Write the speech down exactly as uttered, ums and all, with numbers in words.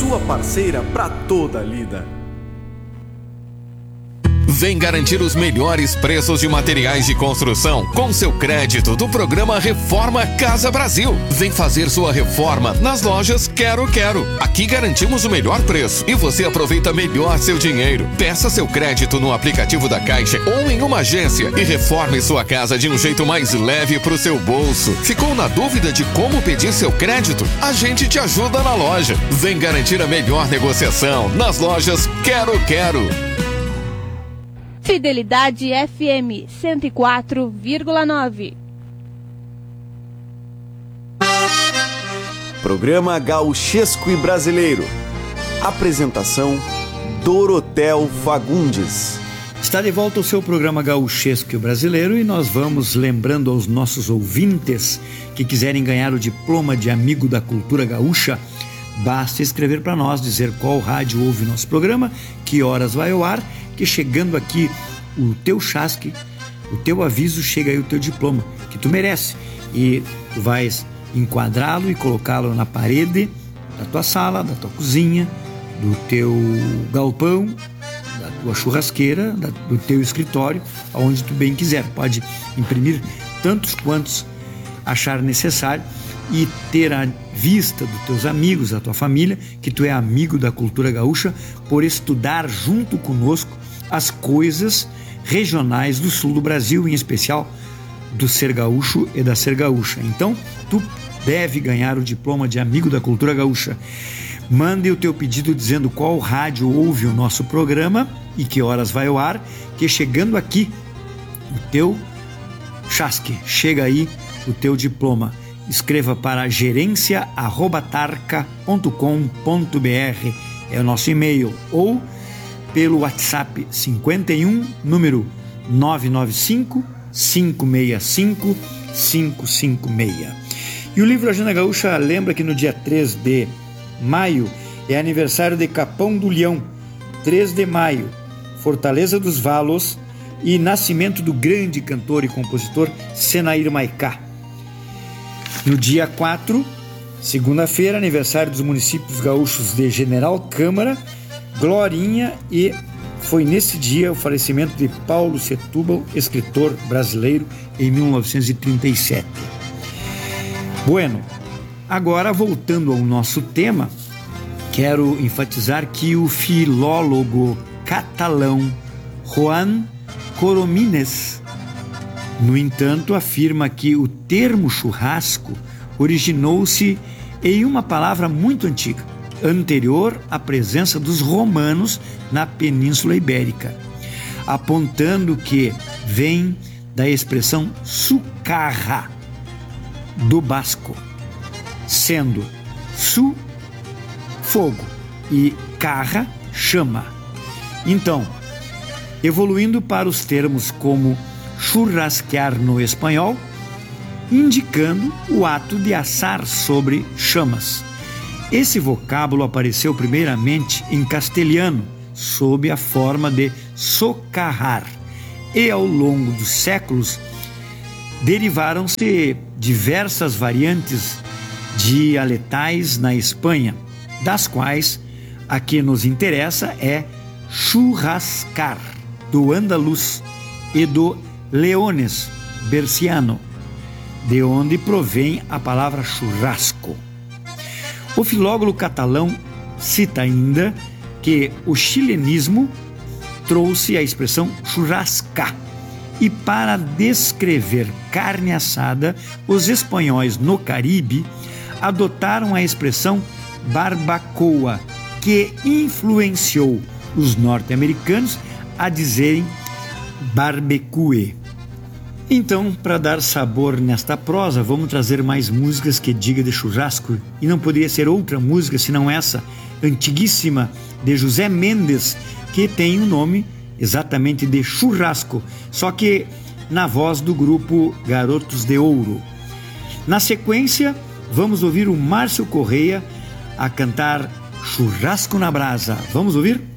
sua parceira para toda a lida. Vem garantir os melhores preços de materiais de construção com seu crédito do programa Reforma Casa Brasil. Vem fazer sua reforma nas lojas Quero Quero. Aqui garantimos o melhor preço e você aproveita melhor seu dinheiro. Peça seu crédito no aplicativo da Caixa ou em uma agência e reforme sua casa de um jeito mais leve para o seu bolso. Ficou na dúvida de como pedir seu crédito? A gente te ajuda na loja. Vem garantir a melhor negociação nas lojas Quero Quero. Fidelidade F M cento e quatro vírgula nove. Programa Gauchesco e Brasileiro. Apresentação Dorotel Fagundes. Está de volta o seu programa Gauchesco e Brasileiro e nós vamos lembrando aos nossos ouvintes que quiserem ganhar o diploma de amigo da cultura gaúcha. Basta escrever para nós, dizer qual rádio ouve nosso programa, que horas vai ao ar, que chegando aqui o teu chasque, o teu aviso, chega aí o teu diploma, que tu merece. E tu vais enquadrá-lo e colocá-lo na parede da tua sala, da tua cozinha, do teu galpão, da tua churrasqueira, da, do teu escritório, aonde tu bem quiser. Pode imprimir tantos quantos achar necessário e ter a vista dos teus amigos, da tua família, que tu é amigo da cultura gaúcha, por estudar junto conosco as coisas regionais do sul do Brasil, em especial do ser gaúcho e da ser gaúcha. Então, tu deve ganhar o diploma de amigo da cultura gaúcha. Mande o teu pedido dizendo qual rádio ouve o nosso programa e que horas vai ao ar, que chegando aqui o teu chasque, chega aí o teu diploma. Escreva para gerência arroba tarca ponto com ponto br, é o nosso e-mail, ou pelo WhatsApp cinquenta e um, número nove nove cinco, cinco seis cinco, cinco cinco seis. E o livro Agenda Gaúcha lembra que no dia três de maio é aniversário de Capão do Leão, três de maio, Fortaleza dos Valos e nascimento do grande cantor e compositor Senair Maicá. No dia quatro, segunda-feira, aniversário dos municípios gaúchos de General Câmara, Glorinha, e foi nesse dia o falecimento de Paulo Setúbal, escritor brasileiro, em mil novecentos e trinta e sete. Bueno, agora voltando ao nosso tema, quero enfatizar que o filólogo catalão Joan Coromines, no entanto, afirma que o termo churrasco originou-se em uma palavra muito antiga, anterior à presença dos romanos na Península Ibérica, apontando que vem da expressão sucarra, do basco, sendo su, fogo, e carra, chama. Então, evoluindo para os termos como churrasquear no espanhol, indicando o ato de assar sobre chamas. Esse vocábulo apareceu primeiramente em castelhano, sob a forma de socarrar, e ao longo dos séculos derivaram-se diversas variantes dialetais na Espanha, das quais a que nos interessa é churrascar, do andaluz, e do leones berciano, de onde provém a palavra churrasco. O filólogo catalão cita ainda que o chilenismo trouxe a expressão churrascar, e para descrever carne assada, os espanhóis no Caribe adotaram a expressão barbacoa, que influenciou os norte-americanos a dizerem barbecue. Então, para dar sabor nesta prosa, vamos trazer mais músicas que diga de churrasco, e não poderia ser outra música senão essa, antiguíssima, de José Mendes, que tem o nome exatamente de Churrasco, só que na voz do grupo Garotos de Ouro. Na sequência, vamos ouvir o Márcio Correia a cantar Churrasco na Brasa. Vamos ouvir?